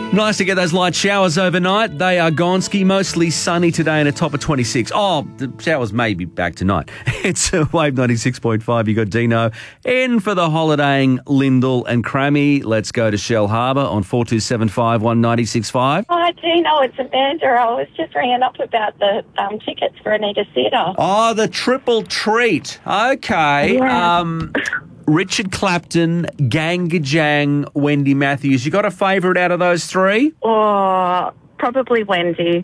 Nice to get those light showers overnight. They are gone. Ski mostly sunny today and a top of 26. Oh, the showers may be back tonight. It's Wave 96.5. You got Dino in for the holidaying Lyndall and Crammy. Let's go to Shell Harbour on 4275 196.5. Hi, Dino. It's Amanda. I was just ringing up about the tickets for Anita Theatre. Oh, the triple treat. Okay. Yeah. Richard Clapton, Gangajang, Wendy Matthews. You got a favourite out of those three? Oh, probably Wendy.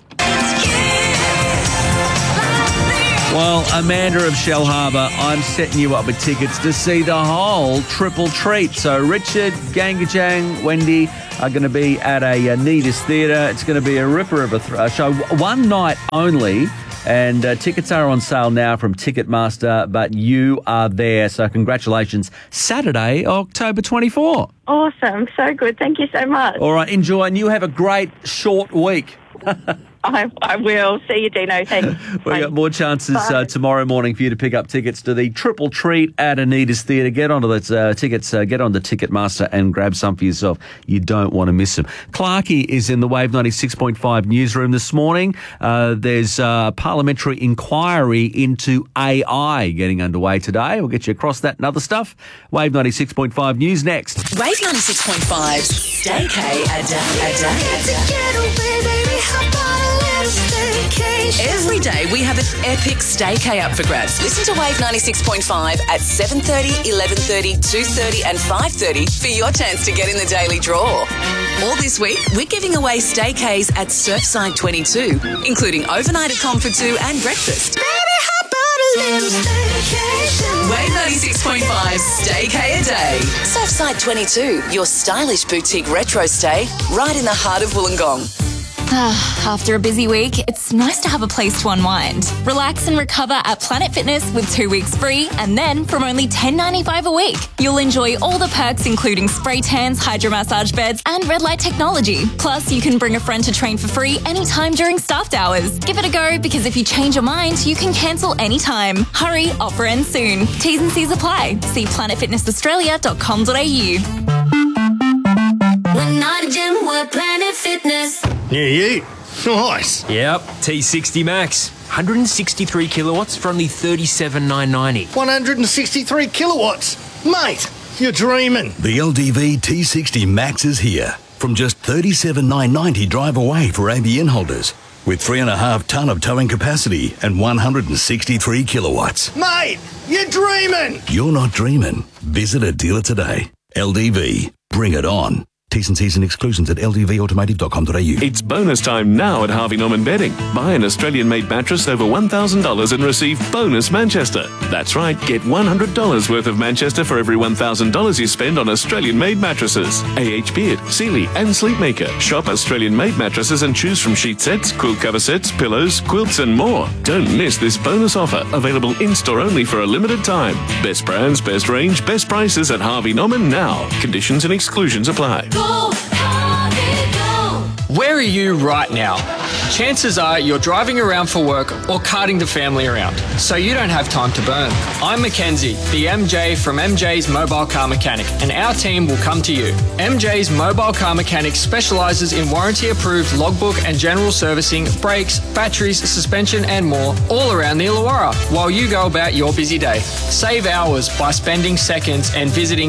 Well, Amanda of Shell Harbour, I'm setting you up with tickets to see the whole triple treat. So Richard, Gangajang, Wendy are going to be at a Neatest Theatre. It's going to be a ripper of a show. One night only. And tickets are on sale now from Ticketmaster, but you are there. So congratulations. Saturday, October 24. Awesome. So good. Thank you so much. All right, enjoy. And you have a great short week. I will. See you, Dino. Thanks. We've got more chances tomorrow morning for you to pick up tickets to the triple treat at Anita's Theatre. Get onto the tickets, get on the Ticketmaster and grab some for yourself. You don't want to miss them. Clarkey is in the Wave 96.5 newsroom this morning. There's a parliamentary inquiry into AI getting underway today. We'll get you across that and other stuff. Wave 96.5 news next. Wave 96.5, Stay K a day. Every day we have an epic staycay up for grabs. Listen to Wave 96.5 at 7:30, 11:30, 2:30 and 5:30 for your chance to get in the daily draw. All this week, we're giving away staycays at Surfside 22, including overnight at Com for two and breakfast. Wave 96.5, Staycay a day. Surfside 22, your stylish boutique retro stay right in the heart of Wollongong. After a busy week, it's nice to have a place to unwind. Relax and recover at Planet Fitness with 2 weeks free, and then from only $10.95 a week, you'll enjoy all the perks including spray tans, hydromassage beds and red light technology. Plus, you can bring a friend to train for free anytime during staffed hours. Give it a go, because if you change your mind, you can cancel anytime. Hurry, offer ends soon. T's and C's apply. See planetfitnessaustralia.com.au. We're not a gym, we're Planet Fitness. Yeah. Nice. Yep, T60 Max. 163 kilowatts for only $37,990. 163 kilowatts. Mate, you're dreaming. The LDV T60 Max is here. From just $37,990 drive away for ABN holders. With 3.5 tonne of towing capacity and 163 kilowatts. Mate, you're dreaming. You're not dreaming. Visit a dealer today. LDV. Bring it on. T's and C's and exclusions at ldvautomotive.com.au. It's bonus time now at Harvey Norman Bedding. Buy an Australian-made mattress over $1,000 and receive bonus Manchester. That's right, get $100 worth of Manchester for every $1,000 you spend on Australian-made mattresses. AH Beard, Sealy and Sleepmaker. Shop Australian-made mattresses and choose from sheet sets, quilt cover sets, pillows, quilts and more. Don't miss this bonus offer, available in-store only for a limited time. Best brands, best range, best prices at Harvey Norman now. Conditions and exclusions apply. Where are you right now? Chances are you're driving around for work or carting the family around, so you don't have time to burn. I'm Mackenzie, the MJ from MJ's Mobile Car Mechanic, and our team will come to you. MJ's Mobile Car Mechanic specialises in warranty-approved logbook and general servicing, brakes, batteries, suspension and more, all around the Illawarra, while you go about your busy day. Save hours by spending seconds and visiting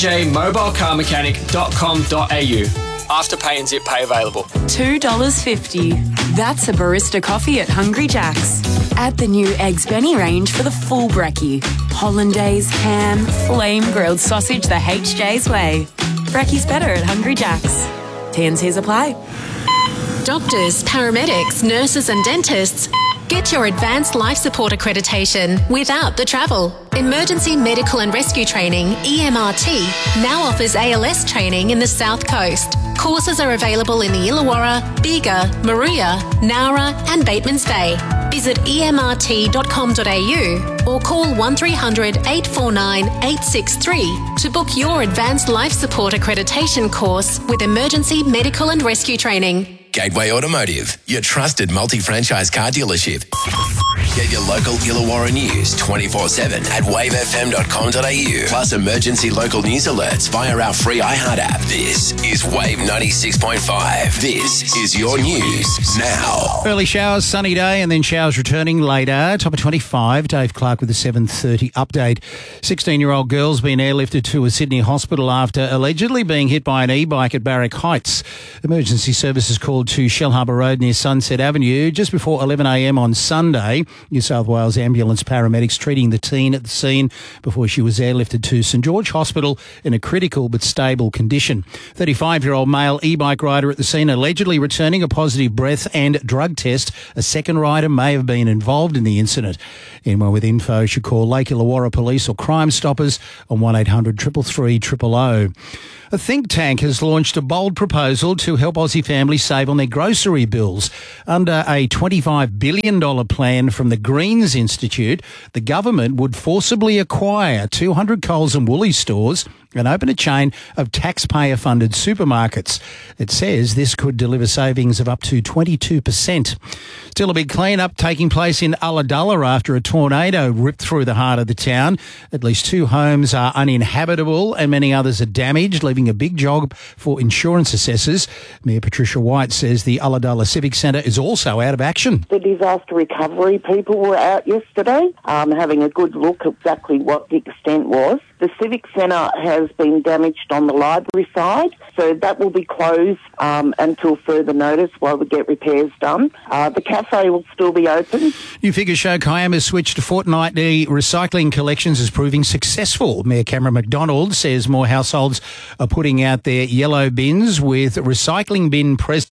mjmobilecarmechanic.com.au. Afterpay and Zip Pay available. $2.50. That's a barista coffee at Hungry Jack's. Add the new Eggs Benny range for the full brekkie. Hollandaise, ham, flame grilled sausage the HJ's way. Brekkie's better at Hungry Jack's. T&Cs apply. Doctors, paramedics, nurses and dentists, get your advanced life support accreditation without the travel. Emergency Medical and Rescue Training, EMRT, now offers ALS training in the South Coast. Courses are available in the Illawarra, Bega, Maruya, Nowra and Batemans Bay. Visit emrt.com.au or call 1300 849 863 to book your advanced life support accreditation course with Emergency Medical and Rescue Training. Gateway Automotive, your trusted multi-franchise car dealership. Get your local Illawarra news 24/7 at wavefm.com.au. Plus emergency local news alerts via our free iHeart app. This is Wave 96.5. This is your news now. Early showers, sunny day, and then showers returning later. Top of 25. Dave Clark with the 7:30 update. 16-year-old girl's been airlifted to a Sydney hospital after allegedly being hit by an e-bike at Barrack Heights. Emergency services called to Shellharbour Road near Sunset Avenue just before 11 a.m. on Sunday. New South Wales ambulance paramedics treating the teen at the scene before she was airlifted to St George Hospital in a critical but stable condition. 35-year-old male e-bike rider at the scene allegedly returning a positive breath and drug test. A second rider may have been involved in the incident. Anyone with info should call Lake Illawarra Police or Crime Stoppers on 1800 333 000. A think tank has launched a bold proposal to help Aussie families save on their grocery bills. Under a $25 billion plan from the Greens Institute, the government would forcibly acquire 200 Coles and Woolies stores and open a chain of taxpayer-funded supermarkets. It says this could deliver savings of up to 22%. Still a big clean-up taking place in Ulladulla after a tornado ripped through the heart of the town. At least 2 homes are uninhabitable and many others are damaged, leaving a big job for insurance assessors. Mayor Patricia White says the Ulladulla Civic Centre is also out of action. The disaster recovery people were out yesterday, having a good look at exactly what the extent was. The Civic Centre has been damaged on the library side, so that will be closed until further notice while we get repairs done. The cafe will still be open. New figures show Kiama's switch to fortnightly recycling collections is proving successful. Mayor Cameron McDonald says more households are putting out their yellow bins with recycling bin presentation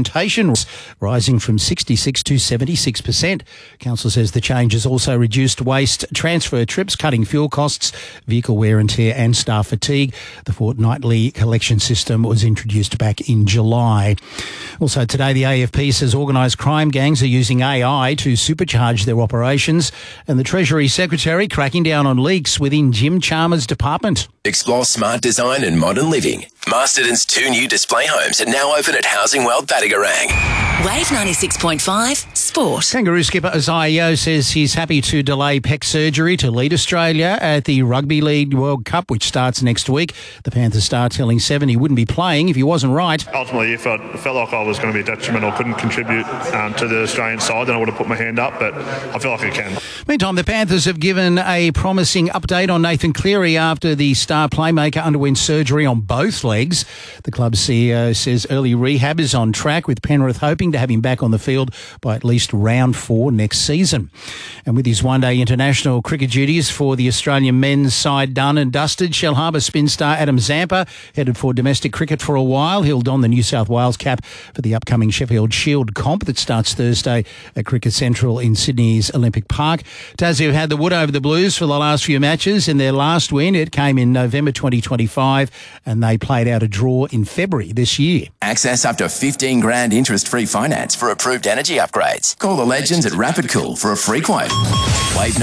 rising from 66 to 76%. Council says the change has also reduced waste transfer trips, cutting fuel costs, vehicle wear and tear and staff fatigue. The fortnightly collection system was introduced back in July. Also today, the AFP says organised crime gangs are using AI to supercharge their operations, and the Treasury Secretary cracking down on leaks within Jim Chalmers' department. Explore smart design and modern living. Masterton's 2 new display homes are now open at Housing World Battigarang. Wave 96.5 Sport. Kangaroo skipper Isaiah Yeo says he's happy to delay pec surgery to lead Australia at the Rugby League World Cup, which starts next week. The Panthers star telling Seven he wouldn't be playing if he wasn't right. Ultimately, if I felt like I was going to be a detriment or couldn't contribute to the Australian side, then I would have put my hand up, but I feel like I can. Meantime, the Panthers have given a promising update on Nathan Cleary after the star playmaker underwent surgery on both legs. The club's CEO says early rehab is on track, with Penrith hoping to have him back on the field by at least round 4 next season. And with his one-day international cricket duties for the Australian men's side done and dusted, Shellharbour spin star Adam Zampa headed for domestic cricket for a while. He'll don the New South Wales cap for the upcoming Sheffield Shield comp that starts Thursday at Cricket Central in Sydney's Olympic Park. Tassie have had the wood over the Blues for the last few matches. In their last win, it came in November 2025, and they played out a draw in February this year. Access up to $15,000 interest-free finance for approved energy upgrades. Call the legends at Rapid Cool for a free quote. Wave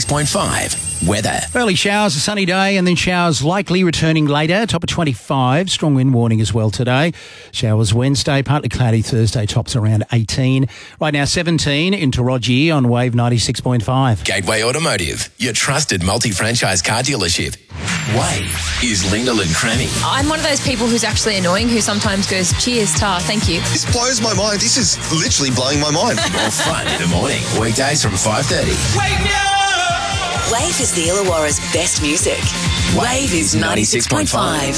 96.5 weather. Early showers, a sunny day, and then showers likely returning later. Top of 25. Strong wind warning as well today. Showers Wednesday, partly cloudy Thursday. Tops around 18. Right now 17 in Taronga on Wave 96.5. Gateway Automotive, your trusted multi-franchise car dealership. Wave is Linda Crammy. I'm one of those people who's actually annoying, who sometimes goes, cheers, tar, thank you. This blows my mind. This is literally blowing my mind. More fun in the morning. Weekdays from 5:30. Wake me up! Wave is the Illawarra's best music. Wave is 96.5.